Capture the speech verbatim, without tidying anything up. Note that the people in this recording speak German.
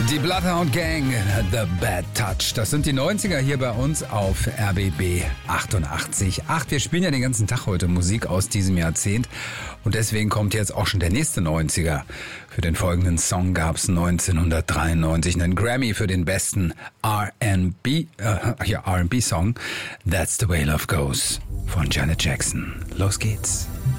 Die Bloodhound Gang, The Bad Touch. Das sind die neunziger hier bei uns auf R B B achtundachtzig Komma acht. Wir spielen ja den ganzen Tag heute Musik aus diesem Jahrzehnt. Und deswegen kommt jetzt auch schon der nächste neunziger. Für den folgenden Song gab es neunzehnhundertdreiundneunzig einen Grammy für den besten R and B, äh, ja, R and B Song. That's the Way Love Goes von Janet Jackson. Los geht's.